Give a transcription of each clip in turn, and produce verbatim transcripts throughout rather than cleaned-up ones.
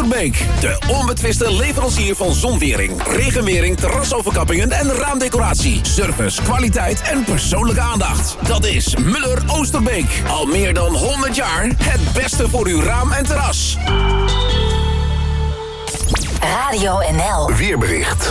Oosterbeek. De onbetwiste leverancier van zonwering, regenwering, terrasoverkappingen en raamdecoratie. Service, kwaliteit en persoonlijke aandacht. Dat is Muller Oosterbeek. Al meer dan honderd jaar het beste voor uw raam en terras. Radio N L. Weerbericht.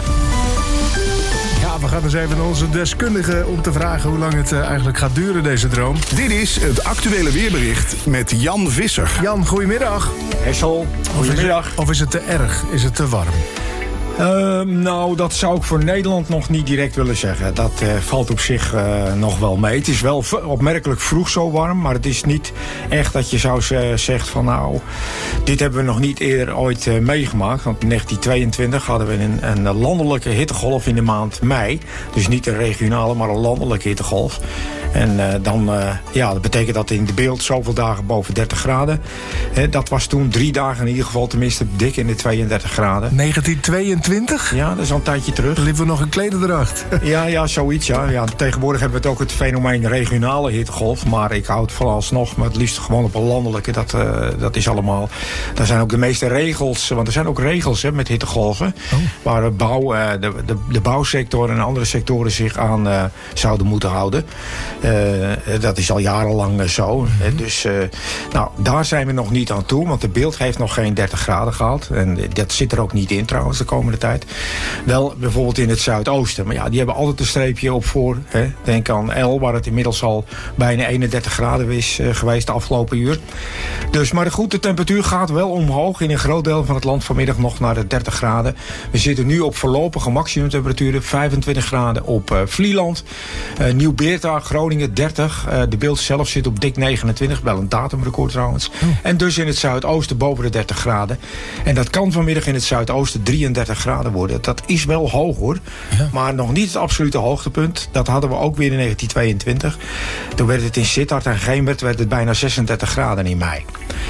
Ja, we gaan eens even naar onze deskundige om te vragen hoe lang het uh, eigenlijk gaat duren, deze droom. Dit is het actuele weerbericht met Jan Visser. Jan, goedemiddag. Hessel, goedemiddag. Of is het te erg? Is het te warm? Uh, nou, dat zou ik voor Nederland nog niet direct willen zeggen. Dat uh, valt op zich uh, nog wel mee. Het is wel v- opmerkelijk vroeg zo warm, maar het is niet echt dat je zou z- zegt van nou, dit hebben we nog niet eerder ooit uh, meegemaakt. Want in negentien tweeëntwintig hadden we een, een landelijke hittegolf in de maand mei. Dus niet een regionale, maar een landelijke hittegolf. En uh, dan, uh, ja, dat betekent dat in de beeld zoveel dagen boven dertig graden. He, dat was toen drie dagen in ieder geval tenminste dik in de tweeëndertig graden. negentien tweeëntwintig? Ja, dat is al een tijdje terug. Dan liepen we nog een klederdracht. Ja, ja, zoiets, ja. ja. Tegenwoordig hebben we het ook het fenomeen regionale hittegolf. Maar ik houd vooralsnog, maar het liefst gewoon op een landelijke. Dat, uh, dat is allemaal... Daar zijn ook de meeste regels, want er zijn ook regels hè, met hittegolven. Oh. Waar de, bouw, uh, de, de, de bouwsector en andere sectoren zich aan uh, zouden moeten houden. Uh, dat is al jarenlang uh, zo. Mm-hmm. Hè, dus uh, nou, daar zijn we nog niet aan toe. Want de beeld heeft nog geen dertig graden gehad. En dat zit er ook niet in trouwens de komende tijd. Wel bijvoorbeeld in het zuidoosten. Maar ja, die hebben altijd een streepje op voor. Hè. Denk aan El, waar het inmiddels al bijna eenendertig graden is uh, geweest de afgelopen uur. Dus, maar goed, de temperatuur gaat wel omhoog. In een groot deel van het land vanmiddag nog naar de dertig graden. We zitten nu op voorlopige maximumtemperaturen. vijfentwintig graden op uh, Vlieland. Uh, Nieuw-Beerta, Groningen dertig. Uh, de beeld zelf zit op dik negenentwintig. Wel een datumrecord trouwens. Oh. En dus in het zuidoosten boven de dertig graden. En dat kan vanmiddag in het zuidoosten drieëndertig graden worden. Dat is wel hoog hoor. Ja. Maar nog niet het absolute hoogtepunt. Dat hadden we ook weer in negentien tweeëntwintig. Toen werd het in Sittard en Gemert werd het bijna zesendertig graden in mei.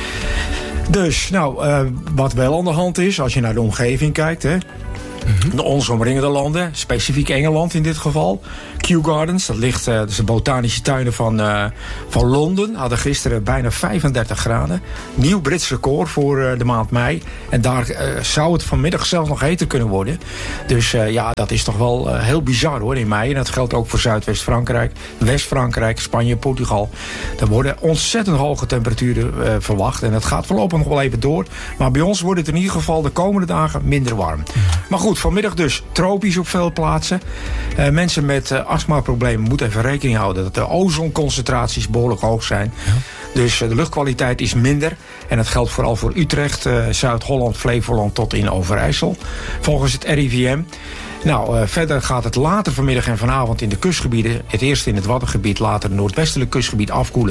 Dus, nou, uh, wat wel aan de hand is, als je naar de omgeving kijkt, hè. Mm-hmm. De ons omringende landen, specifiek Engeland in dit geval. Kew Gardens, dat ligt, uh, dat is de botanische tuinen van, uh, van Londen. Hadden gisteren bijna vijfendertig graden. Nieuw Brits record voor uh, de maand mei. En daar uh, zou het vanmiddag zelfs nog heter kunnen worden. Dus uh, ja, dat is toch wel uh, heel bizar hoor in mei. En dat geldt ook voor Zuidwest-Frankrijk, West-Frankrijk, Spanje, Portugal. Er worden ontzettend hoge temperaturen uh, verwacht. En dat gaat voorlopig nog wel even door. Maar bij ons wordt het in ieder geval de komende dagen minder warm. Maar goed, vanmiddag dus tropisch op veel plaatsen. Uh, mensen met uh, astmaproblemen moeten even rekening houden dat de ozonconcentraties behoorlijk hoog zijn. Ja. Dus uh, de luchtkwaliteit is minder. En dat geldt vooral voor Utrecht, uh, Zuid-Holland, Flevoland tot in Overijssel. Volgens het R I V M. Nou, uh, verder gaat het later vanmiddag en vanavond in de kustgebieden. Het eerst in het Waddengebied, later het noordwestelijk kustgebied afkoelen.